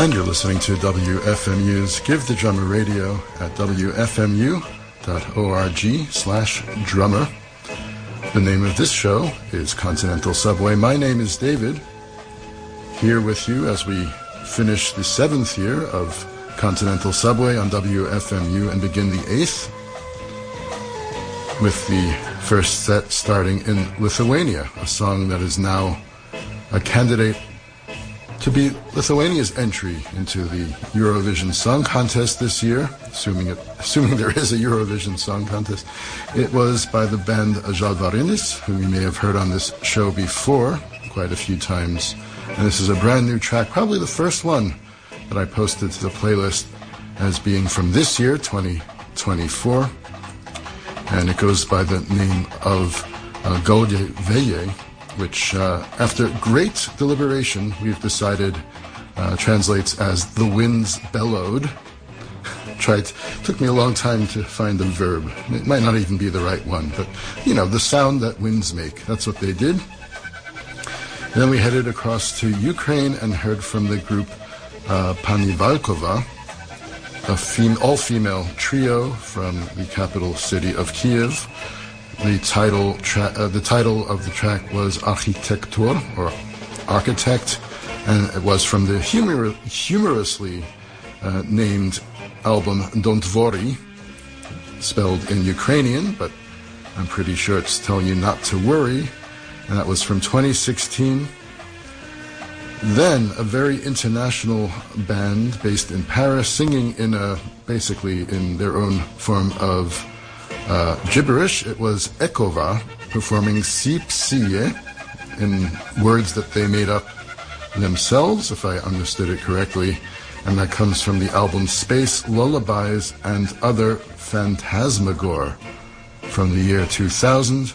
And you're listening to WFMU's Give the Drummer Radio at wfmu.org/drummer. The name of this show is Continental Subway. My name is David, here with you as we finish the 7th year of Continental Subway on WFMU and begin the 8th with the first set starting in Lithuania, a song that is now a candidate to be Lithuania's entry into the Eurovision Song Contest this year, assuming there is a Eurovision Song Contest. It was by the band Žalvarinis, who you may have heard on this show before quite a few times. And this is a brand new track, probably the first one that I posted to the playlist as being from this year, 2024. And it goes by the name of Gaude Veje, which, after great deliberation, we've decided translates as "the winds bellowed." Took me a long time to find the verb. It might not even be the right one, but, the sound that winds make. That's what they did. Then we headed across to Ukraine and heard from the group Pani Valkova, all-female trio from the capital city of Kiev. The title of the track was Architektur, or Architect, and it was from the humorously named album Don't Worry, spelled in Ukrainian, but I'm pretty sure it's telling you not to worry, and that was from 2016. Then a very international band based in Paris, singing basically in their own form of gibberish. It was Ekova performing Sip Siye in words that they made up themselves, if I understood it correctly, and that comes from the album Space Lullabies and Other Phantasmagore from the year 2000.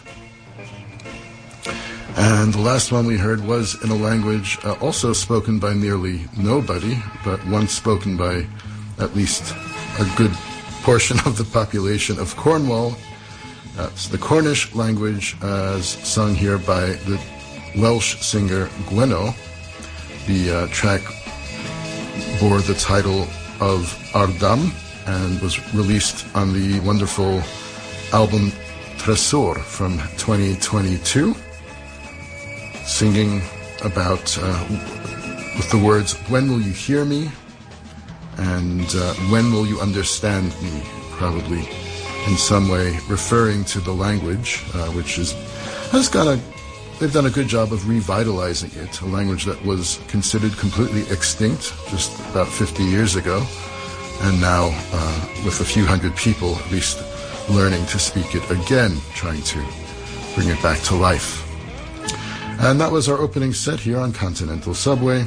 And the last one we heard was in a language also spoken by nearly nobody, but once spoken by at least a good portion of the population of Cornwall. It's the Cornish language, as sung here by the Welsh singer Gweno. The track bore the title of Ardam and was released on the wonderful album Tresor from 2022, singing about, with the words, "When will you hear me?" and "When will you understand me?" Probably in some way referring to the language, which they've done a good job of revitalizing it, a language that was considered completely extinct just about 50 years ago, and now with a few hundred people at least learning to speak it again, trying to bring it back to life. And that was our opening set here on Continental Subway.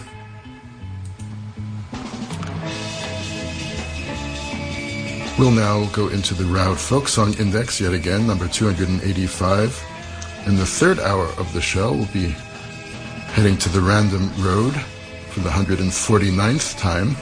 We'll now go into the Raud Folk Song Index yet again, number 285. In the third hour of the show, we'll be heading to the Random Road for the 149th time.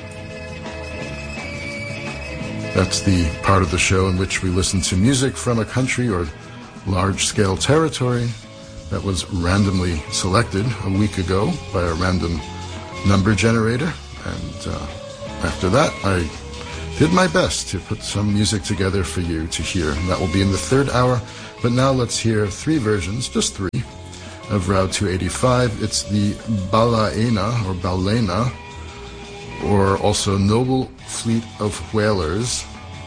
That's the part of the show in which we listen to music from a country or large-scale territory that was randomly selected a week ago by a random number generator. And after that, I did my best to put some music together for you to hear. And that will be in the third hour. But now let's hear three versions, just three, of Raud 285. It's the Balaena, or Balena, or also Noble Fleet of Whalers.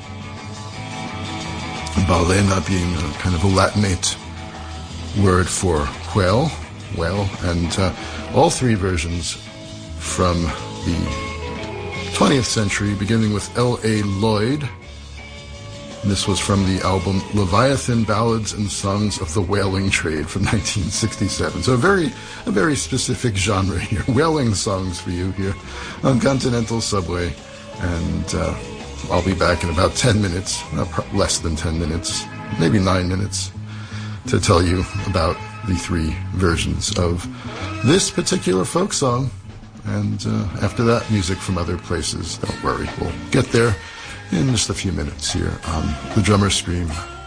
Balena being a kind of a Latinate word for whale, and all three versions from the 20th century, beginning with L.A. Lloyd. And this was from the album Leviathan Ballads and Songs of the Whaling Trade from 1967. So a very specific genre here. Whaling songs for you here on Continental Subway. And I'll be back in about 10 minutes, less than 10 minutes, maybe 9 minutes, to tell you about the three versions of this particular folk song. And after that, music from other places. Don't worry, we'll get there in just a few minutes here on The Drummer Stream.